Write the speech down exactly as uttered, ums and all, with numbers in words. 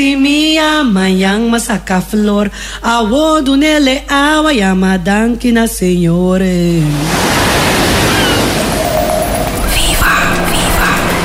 Minha manhã masaca flor, awodo nele awa yamadan que na senhora.